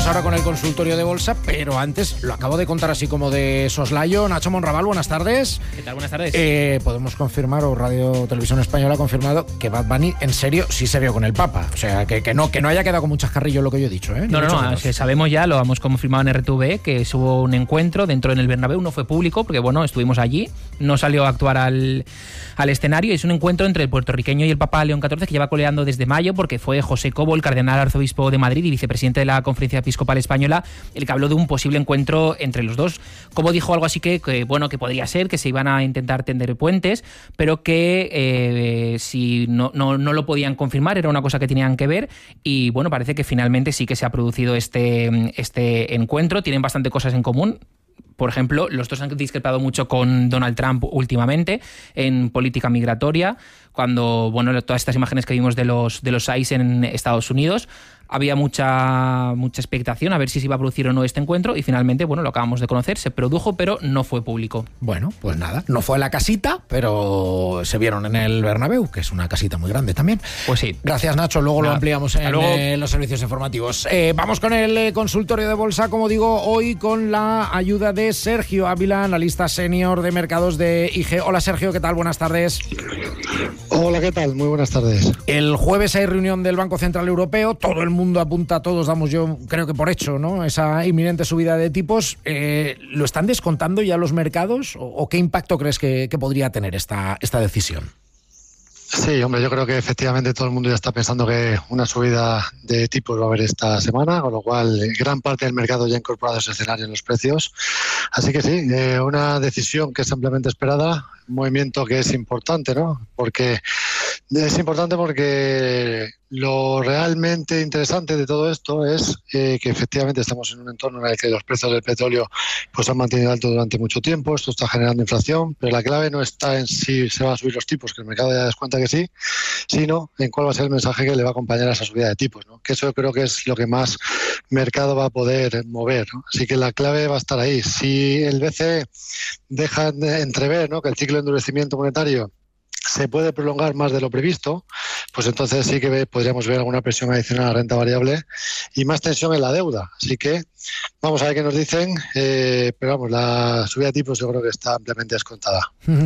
Vamos ahora con el consultorio de bolsa, pero antes lo acabo de contar así como de soslayo. Nacho Monraval, buenas tardes. ¿Qué tal? Buenas tardes. Podemos confirmar, o Radio Televisión Española ha confirmado, que Bad Bunny en serio sí se vio con el Papa. O sea, que no haya quedado con muchas carrillos lo que yo he dicho, ¿eh? No, que sabemos ya, lo hemos confirmado en RTV, que hubo un encuentro dentro en el Bernabéu, no fue público, porque bueno, estuvimos allí, no salió a actuar al escenario. Es un encuentro entre el puertorriqueño y el Papa León XIV, que lleva coleando desde mayo, porque fue José Cobo, el cardenal arzobispo de Madrid y vicepresidente de la Conferencia Episcopal Española, el que habló de un posible encuentro entre los dos. Cobo dijo algo así que podría ser, que se iban a intentar tender puentes, pero que si no lo podían confirmar, era una cosa que tenían que ver, y bueno, parece que finalmente sí que se ha producido este encuentro. Tienen bastante cosas en común. Por ejemplo, los dos han discrepado mucho con Donald Trump últimamente en política migratoria, cuando todas estas imágenes que vimos de los ICE en Estados Unidos. Había mucha expectación a ver si se iba a producir o no este encuentro, y finalmente, lo acabamos de conocer, se produjo, pero no fue público. Bueno, pues nada, no fue la casita, pero se vieron en el Bernabéu, que es una casita muy grande también. Pues sí. Gracias, Nacho, luego lo ampliamos en los servicios informativos. Vamos con el consultorio de bolsa, como digo, hoy con la ayuda de Sergio Ávila, analista senior de mercados de IG. Hola, Sergio, ¿qué tal? Buenas tardes. Hola, ¿qué tal? Muy buenas tardes. El jueves hay reunión del Banco Central Europeo, todo el mundo apunta, todos damos yo creo que por hecho, ¿no?, esa inminente subida de tipos. ¿Lo están descontando ya los mercados o qué impacto crees que podría tener esta decisión? Sí, hombre, yo creo que efectivamente todo el mundo ya está pensando que una subida de tipos va a haber esta semana, con lo cual gran parte del mercado ya ha incorporado ese escenario en los precios. Así que sí, una decisión que es ampliamente esperada, un movimiento que es importante, ¿no? Es importante porque lo realmente interesante de todo esto es que efectivamente estamos en un entorno en el que los precios del petróleo pues han mantenido alto durante mucho tiempo. Esto está generando inflación, pero la clave no está en si se van a subir los tipos, que el mercado ya descuenta que sí, sino en cuál va a ser el mensaje que le va a acompañar a esa subida de tipos, ¿no? Que eso yo creo que es lo que más mercado va a poder mover, ¿no? Así que la clave va a estar ahí. Si el BCE deja entrever, ¿no?, que el ciclo de endurecimiento monetario se puede prolongar más de lo previsto, pues entonces sí que podríamos ver alguna presión adicional a la renta variable y más tensión en la deuda. Así que vamos a ver qué nos dicen, pero vamos, la subida de tipos yo creo que está ampliamente descontada.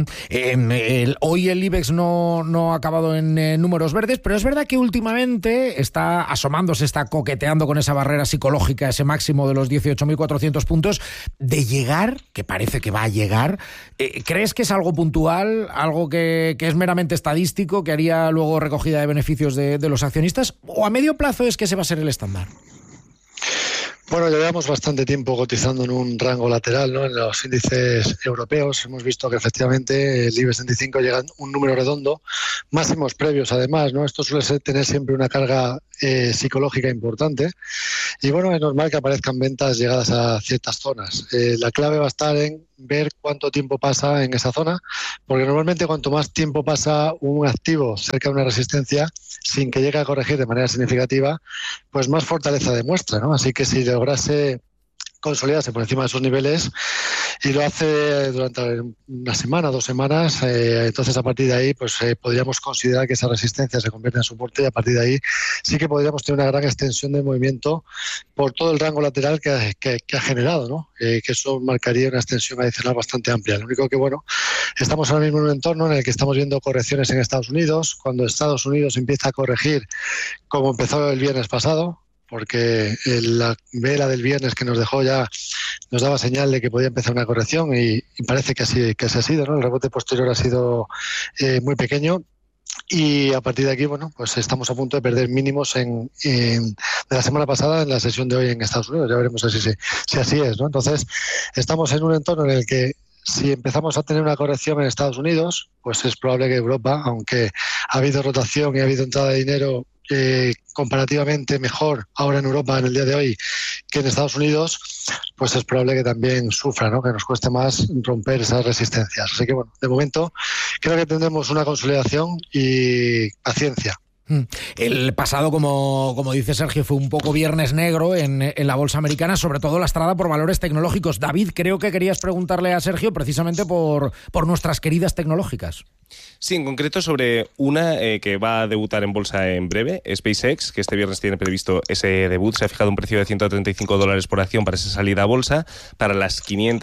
Hoy el IBEX no ha acabado en números verdes, pero es verdad que últimamente está asomándose, está coqueteando con esa barrera psicológica, ese máximo de los 18.400 puntos, de llegar, que parece que va a llegar. ¿Crees que es algo puntual, algo que es meramente estadístico, que haría luego recogida de beneficios de los accionistas, o a medio plazo es que ese va a ser el estándar? Bueno, llevamos bastante tiempo cotizando en un rango lateral, ¿no?, en los índices europeos. Hemos visto que efectivamente el IBEX 35 llega a un número redondo, máximos previos además, ¿no? Esto suele tener siempre una carga psicológica importante y bueno, es normal que aparezcan ventas llegadas a ciertas zonas. La clave va a estar en ver cuánto tiempo pasa en esa zona, porque normalmente cuanto más tiempo pasa un activo cerca de una resistencia sin que llegue a corregir de manera significativa, pues más fortaleza demuestra, ¿no? Así que si lograse consolidarse por encima de esos niveles y lo hace durante una semana, 2 semanas, entonces a partir de ahí pues podríamos considerar que esa resistencia se convierte en soporte y a partir de ahí sí que podríamos tener una gran extensión de movimiento por todo el rango lateral que ha generado, ¿no? Que eso marcaría una extensión adicional bastante amplia. Lo único que, estamos ahora mismo en un entorno en el que estamos viendo correcciones en Estados Unidos. Cuando Estados Unidos empieza a corregir, como empezó el viernes pasado, porque la vela del viernes que nos dejó ya nos daba señal de que podía empezar una corrección y parece que así ha sido, ¿no? El rebote posterior ha sido muy pequeño y a partir de aquí, pues estamos a punto de perder mínimos de la semana pasada en la sesión de hoy en Estados Unidos. Ya veremos si así es, ¿no? Entonces, estamos en un entorno en el que si empezamos a tener una corrección en Estados Unidos, pues es probable que Europa, aunque ha habido rotación y ha habido entrada de dinero comparativamente mejor ahora en Europa en el día de hoy que en Estados Unidos, pues es probable que también sufra, ¿no?, que nos cueste más romper esas resistencias. Así que de momento creo que tendremos una consolidación y paciencia. El pasado, como dice Sergio, fue un poco viernes negro en la bolsa americana, sobre todo lastrada por valores tecnológicos. David, creo que querías preguntarle a Sergio precisamente por nuestras queridas tecnológicas. Sí, en concreto sobre una que va a debutar en bolsa en breve, SpaceX, que este viernes tiene previsto ese debut. Se ha fijado un precio de $135 por acción para esa salida a bolsa, para las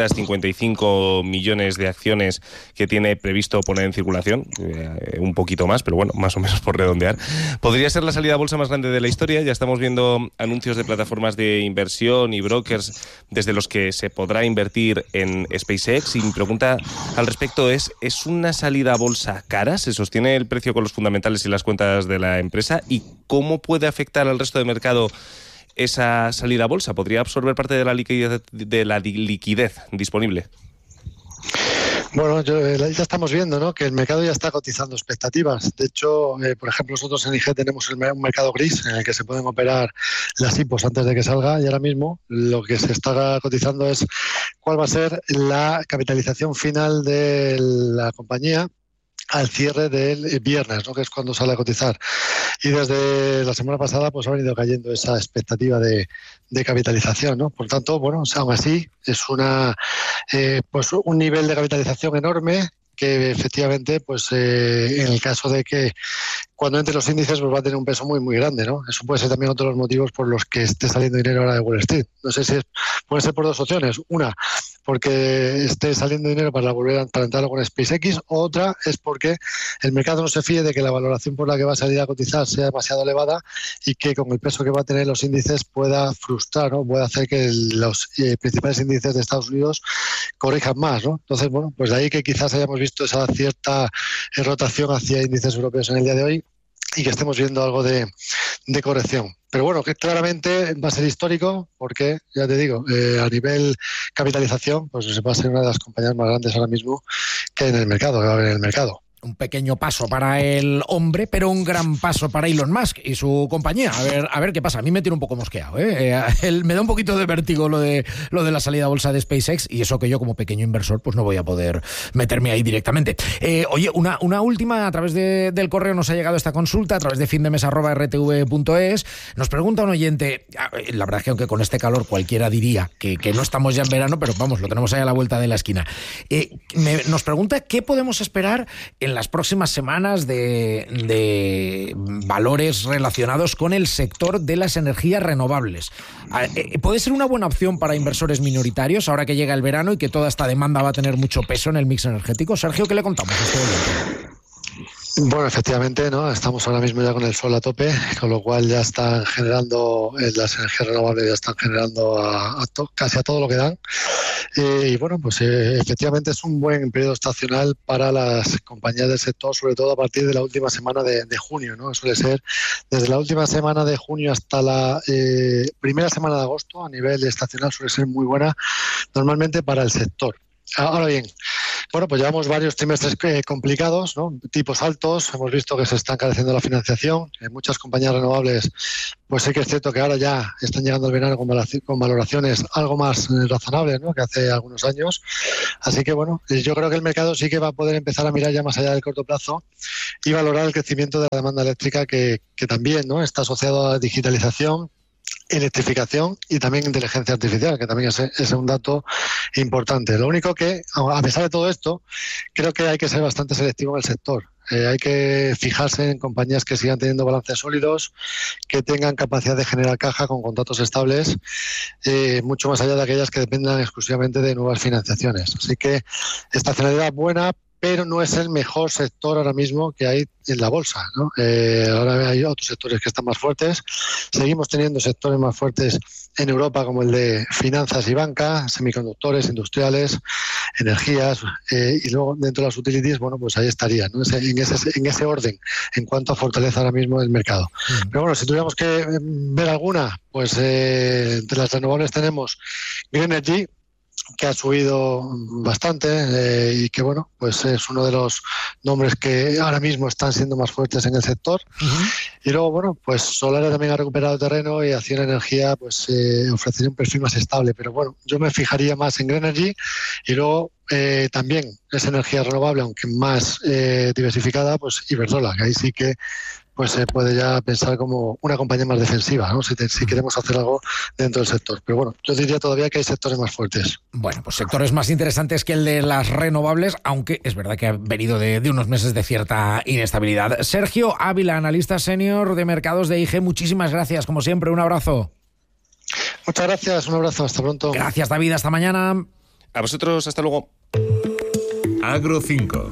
555 millones de acciones que tiene previsto poner en circulación, un poquito más, pero bueno, más o menos por redondear. Podría ser la salida a bolsa más grande de la historia. Ya estamos viendo anuncios de plataformas de inversión y brokers desde los que se podrá invertir en SpaceX. Y mi pregunta al respecto ¿es una salida a bolsa cara? ¿Se sostiene el precio con los fundamentales y las cuentas de la empresa? ¿Y cómo puede afectar al resto del mercado esa salida a bolsa? ¿Podría absorber parte de la liquidez disponible? Bueno, ya estamos viendo, ¿no?, que el mercado ya está cotizando expectativas. De hecho, por ejemplo, nosotros en IG tenemos un mercado gris en el que se pueden operar las IPOs antes de que salga, y ahora mismo lo que se está cotizando es cuál va a ser la capitalización final de la compañía al cierre del viernes, ¿no?, que es cuando sale a cotizar. Y desde la semana pasada pues ha venido cayendo esa expectativa de capitalización, ¿no? Por tanto, bueno, aún así es pues un nivel de capitalización enorme que efectivamente, pues en el caso de que cuando entre los índices, pues va a tener un peso muy, muy grande, ¿no? Eso puede ser también otro de los motivos por los que esté saliendo dinero ahora de Wall Street. No sé si puede ser por dos opciones. Una, porque esté saliendo dinero para entrar con SpaceX. Otra es porque el mercado no se fíe de que la valoración por la que va a salir a cotizar sea demasiado elevada y que con el peso que va a tener los índices pueda frustrar, ¿no?, pueda hacer que los principales índices de Estados Unidos corrijan más, ¿no? Entonces, bueno, pues de ahí que quizás hayamos visto esa cierta rotación hacia índices europeos en el día de hoy y que estemos viendo algo de corrección. Pero bueno, que claramente va a ser histórico porque, ya te digo, a nivel capitalización, pues va a ser una de las compañías más grandes ahora mismo que hay en el mercado, que va a haber en el mercado. Un pequeño paso para el hombre, pero un gran paso para Elon Musk y su compañía. A ver qué pasa. A mí me tiene un poco mosqueado, me da un poquito de vértigo lo de la salida a bolsa de SpaceX, y eso que yo como pequeño inversor pues no voy a poder meterme ahí directamente. Oye, una última, a través del correo nos ha llegado esta consulta, a través de findemes@rtv.es. Nos pregunta un oyente, la verdad es que aunque con este calor cualquiera diría que no estamos ya en verano, pero vamos, lo tenemos ahí a la vuelta de la esquina. Nos pregunta qué podemos esperar en las próximas semanas de valores relacionados con el sector de las energías renovables. ¿Puede ser una buena opción para inversores minoritarios ahora que llega el verano y que toda esta demanda va a tener mucho peso en el mix energético? Sergio, ¿qué le contamos a este momento? Bueno, efectivamente, ¿no? Estamos ahora mismo ya con el sol a tope, con lo cual ya están generando, las energías renovables ya están generando casi a todo lo que dan. Y bueno, pues efectivamente es un buen periodo estacional para las compañías del sector, sobre todo a partir de la última semana de junio, ¿no? Suele ser desde la última semana de junio hasta la primera semana de agosto, a nivel estacional suele ser muy buena normalmente para el sector. Ahora bien, bueno, pues llevamos varios trimestres complicados, ¿no? Tipos altos, hemos visto que se está encareciendo la financiación, en muchas compañías renovables, pues sí que es cierto que ahora ya están llegando al verano con valoraciones algo más razonables, ¿no?, que hace algunos años. Así que bueno, yo creo que el mercado sí que va a poder empezar a mirar ya más allá del corto plazo y valorar el crecimiento de la demanda eléctrica que también, ¿no?, está asociado a la digitalización, electrificación y también inteligencia artificial, que también es un dato importante. Lo único que, a pesar de todo esto, creo que hay que ser bastante selectivo en el sector. Hay que fijarse en compañías que sigan teniendo balances sólidos, que tengan capacidad de generar caja con contratos estables, mucho más allá de aquellas que dependan exclusivamente de nuevas financiaciones. Así que estacionalidad buena, pero no es el mejor sector ahora mismo que hay en la bolsa, ¿no? Ahora hay otros sectores que están más fuertes. Seguimos teniendo sectores más fuertes en Europa, como el de finanzas y banca, semiconductores, industriales, energías, y luego dentro de las utilities, bueno, pues ahí estaría, ¿no? En ese orden, en cuanto a fortaleza ahora mismo del mercado. Pero bueno, si tuviéramos que ver alguna, pues entre las renovables tenemos Green Energy, que ha subido bastante y que bueno, pues es uno de los nombres que ahora mismo están siendo más fuertes en el sector. Y luego bueno, pues Solaria también ha recuperado terreno y Acciona Energía pues ofrecería un perfil más estable, pero bueno, yo me fijaría más en Green Energy y luego también es energía renovable, aunque más diversificada, pues Iberdrola, que ahí sí que pues se puede ya pensar como una compañía más defensiva, ¿no? Si queremos hacer algo dentro del sector. Pero bueno, yo diría todavía que hay sectores más fuertes. Bueno, pues sectores más interesantes que el de las renovables, aunque es verdad que ha venido de unos meses de cierta inestabilidad. Sergio Ávila, analista senior de mercados de IG, muchísimas gracias, como siempre, un abrazo. Muchas gracias, un abrazo, hasta pronto. Gracias, David, hasta mañana. A vosotros, hasta luego. Agro 5.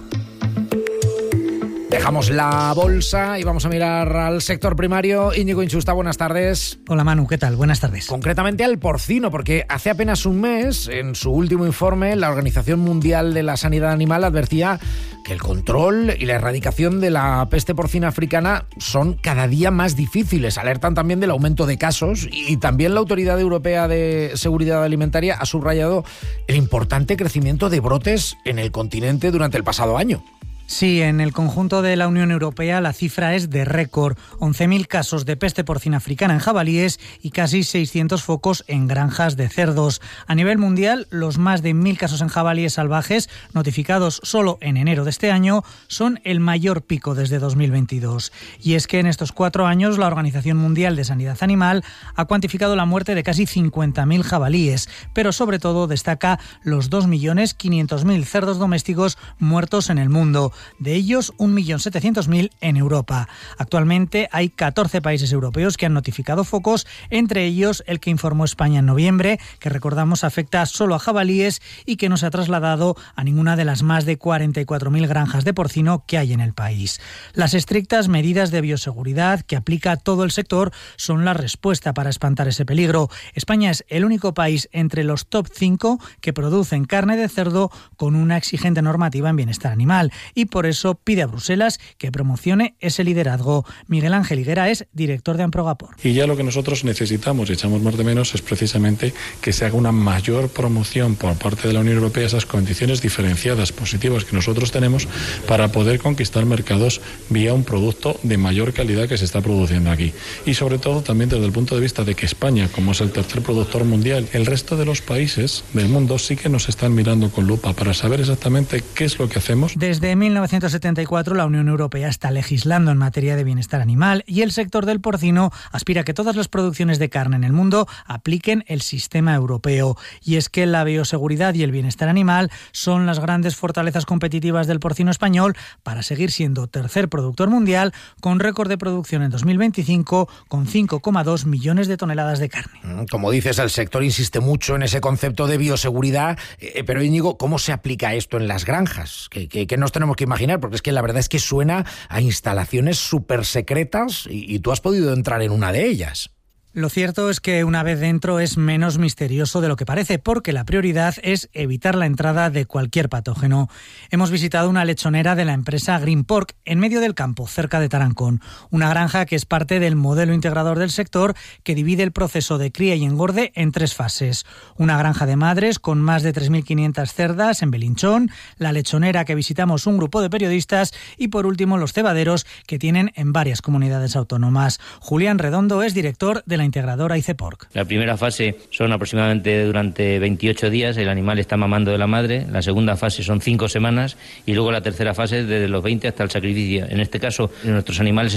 Dejamos la bolsa y vamos a mirar al sector primario. Íñigo Inchusta, buenas tardes. Hola Manu, ¿qué tal? Buenas tardes. Concretamente al porcino, porque hace apenas un mes, en su último informe, la Organización Mundial de la Sanidad Animal advertía que el control y la erradicación de la peste porcina africana son cada día más difíciles. Alertan también del aumento de casos y también la Autoridad Europea de Seguridad Alimentaria ha subrayado el importante crecimiento de brotes en el continente durante el pasado año. Sí, en el conjunto de la Unión Europea la cifra es de récord. 11.000 casos de peste porcina africana en jabalíes y casi 600 focos en granjas de cerdos. A nivel mundial, los más de 1.000 casos en jabalíes salvajes notificados solo en enero de este año son el mayor pico desde 2022. Y es que en estos 4 años la Organización Mundial de Sanidad Animal ha cuantificado la muerte de casi 50.000 jabalíes, pero sobre todo destaca los 2.500.000 cerdos domésticos muertos en el mundo. De ellos, 1.700.000 en Europa. Actualmente hay 14 países europeos que han notificado focos, entre ellos el que informó España en noviembre, que recordamos afecta solo a jabalíes y que no se ha trasladado a ninguna de las más de 44.000 granjas de porcino que hay en el país. Las estrictas medidas de bioseguridad que aplica todo el sector son la respuesta para espantar ese peligro. España es el único país entre los top 5 que producen carne de cerdo con una exigente normativa en bienestar animal y por eso pide a Bruselas que promocione ese liderazgo. Miguel Ángel Higuera es director de Amprogapor. Y ya lo que nosotros necesitamos, y echamos más de menos, es precisamente que se haga una mayor promoción por parte de la Unión Europea, esas condiciones diferenciadas positivas que nosotros tenemos para poder conquistar mercados vía un producto de mayor calidad que se está produciendo aquí. Y sobre todo también desde el punto de vista de que España, como es el tercer productor mundial, el resto de los países del mundo sí que nos están mirando con lupa para saber exactamente qué es lo que hacemos. Desde 1974 la Unión Europea está legislando en materia de bienestar animal y el sector del porcino aspira a que todas las producciones de carne en el mundo apliquen el sistema europeo. Y es que la bioseguridad y el bienestar animal son las grandes fortalezas competitivas del porcino español para seguir siendo tercer productor mundial con récord de producción en 2025 con 5,2 millones de toneladas de carne. Como dices, el sector insiste mucho en ese concepto de bioseguridad, pero Íñigo, ¿cómo se aplica esto en las granjas? ¿Qué nos tenemos que imaginar? Porque es que la verdad es que suena a instalaciones súper secretas y tú has podido entrar en una de ellas. Lo cierto es que una vez dentro es menos misterioso de lo que parece, porque la prioridad es evitar la entrada de cualquier patógeno. Hemos visitado una lechonera de la empresa Green Pork en medio del campo, cerca de Tarancón, una granja que es parte del modelo integrador del sector que divide el proceso de cría y engorde en 3 fases. Una granja de madres con más de 3.500 cerdas en Belinchón, la lechonera que visitamos un grupo de periodistas y por último los cebaderos que tienen en varias comunidades autónomas. Julián Redondo es director de la integradora ICEPORC. La primera fase son aproximadamente durante 28 días, el animal está mamando de la madre, la segunda fase son 5 semanas y luego la tercera fase desde los 20 hasta el sacrificio. En este caso, nuestros animales